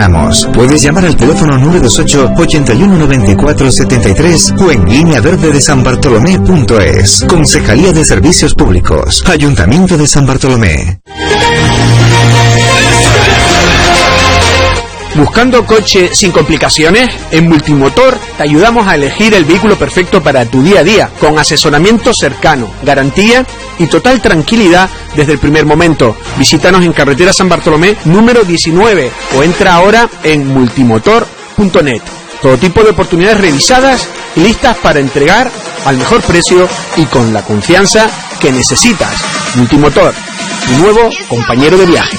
gestionamos. Puedes llamar al teléfono 928 81 94 73 o en línea verde de San Bartolomé.es. Concejalía de Servicios Públicos, Ayuntamiento de San Bartolomé. ¿Buscando coche sin complicaciones? En Multimotor te ayudamos a elegir el vehículo perfecto para tu día a día, con asesoramiento cercano, garantía y total tranquilidad desde el primer momento. Visítanos en carretera San Bartolomé número 19 o entra ahora en multimotor.net. Todo tipo de oportunidades revisadas y listas para entregar al mejor precio y con la confianza que necesitas. Multimotor, tu nuevo compañero de viaje.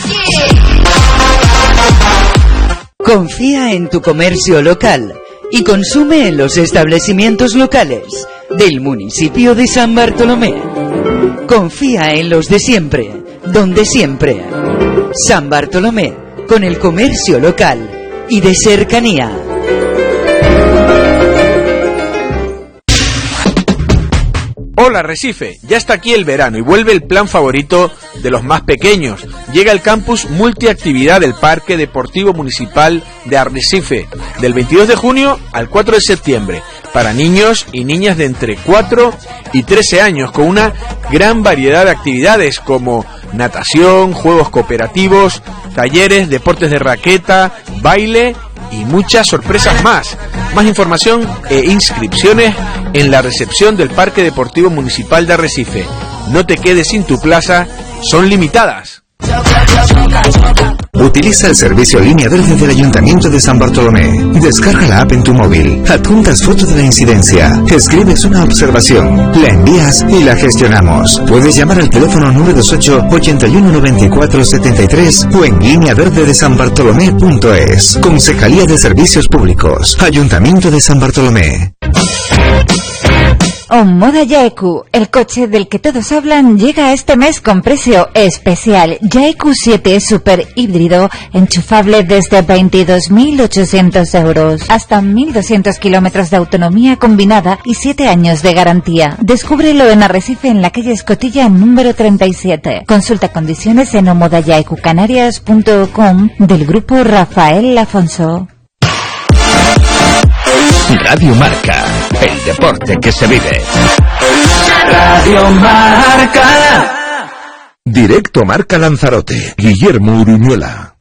Confía en tu comercio local y consume en los establecimientos locales del municipio de San Bartolomé. Confía en los de siempre, donde siempre. San Bartolomé, con el comercio local y de cercanía. Hola Arrecife, ya está aquí el verano y vuelve el plan favorito de los más pequeños. Llega el campus multiactividad del Parque Deportivo Municipal de Arrecife, del 22 de junio al 4 de septiembre, para niños y niñas de entre 4 y 13 años, con una gran variedad de actividades como natación, juegos cooperativos, talleres, deportes de raqueta, baile y muchas sorpresas más. Más información e inscripciones en la recepción del Parque Deportivo Municipal de Arrecife. No te quedes sin tu plaza, son limitadas. Utiliza el servicio Línea Verde del Ayuntamiento de San Bartolomé. Descarga la app en tu móvil, adjuntas foto de la incidencia, escribes una observación, la envías y la gestionamos. Puedes llamar al teléfono 928 81 94 73 o en línea verde de San Bartolomé.es. Concejalía de Servicios Públicos, Ayuntamiento de San Bartolomé. Omoda Yaeku, el coche del que todos hablan, llega este mes con precio especial. Yaeku 7 Super híbrido, enchufable desde 22.800 euros. Hasta 1.200 kilómetros de autonomía combinada y 7 años de garantía. Descúbrelo en Arrecife, en la calle Escotilla, número 37. Consulta condiciones en omodayaecucanarias.com del grupo Rafael Afonso. Radio Marca, el deporte que se vive. Radio Marca. Directo Marca Lanzarote, Guillermo Uruñuela.